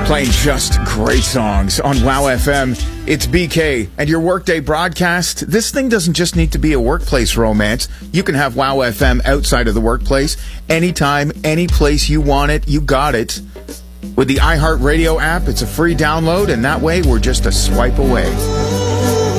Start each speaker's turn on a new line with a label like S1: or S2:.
S1: Playing just great songs on WOW FM. It's BK and your workday broadcast. This thing doesn't just need to be a workplace romance. You can have WOW FM outside of the workplace. Anytime, any place you want it, you got it. With the iHeartRadio app, it's a free download, and that way we're just a swipe away.